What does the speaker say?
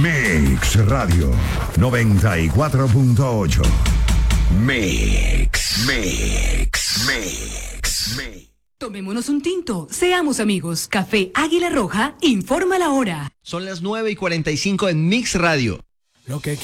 Mix Radio 94.8. Mix. Tomémonos un tinto, seamos amigos. Café Águila Roja informa la hora. Son las 9:45 en Mix Radio. Lo que